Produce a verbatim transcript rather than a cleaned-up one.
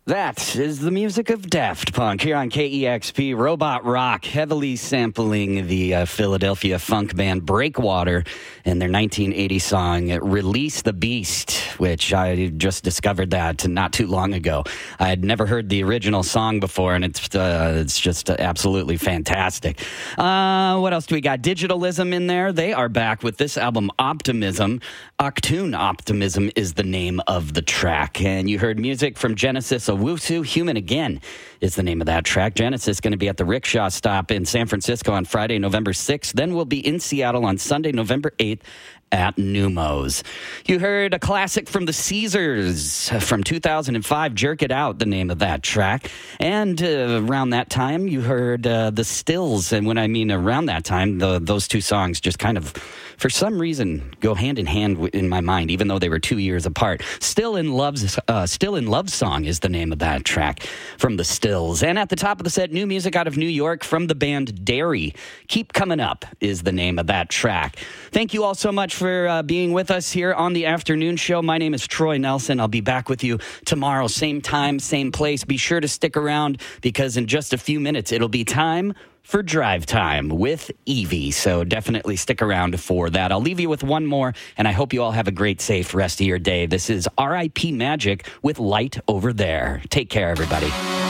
That is the music of Daft Punk here on K E X P, Robot Rock, heavily sampling the uh, Philadelphia funk band Breakwater and their nineteen eighty song Release the Beast, which I just discovered that not too long ago. I had never heard the original song before, and it's uh, it's just absolutely fantastic. Uh, what else do we got? Digitalism in there. They are back with this album, Optimism. Octoon Optimism is the name of the track, and you heard music from Genesis Owusu. Human Again is the name of that track. Genesis is going to be at the Rickshaw Stop in San Francisco on Friday, November sixth. Then we'll be in Seattle on Sunday, November eighth at Numos. You heard a classic from the Caesars from two thousand five, Jerk It Out, the name of that track. And uh, around that time, you heard uh, the Stills. And when I mean around that time, the, those two songs just kind of, for some reason, go hand in hand in my mind, even though they were two years apart. Still in Love's, uh, Still in Love Song is the name of that track from the Stills. And at the top of the set, new music out of New York from the band Dairy. Keep Coming Up is the name of that track. Thank you all so much for uh, being with us here on the afternoon show. My name is Troy Nelson. I'll be back with you tomorrow, same time, same place. Be sure to stick around because in just a few minutes, it'll be time for Drive Time with Evie. So definitely stick around for that. I'll leave you with one more, and I hope you all have a great, safe rest of your day. This is R I P Magic with Light Over There. Take care, everybody.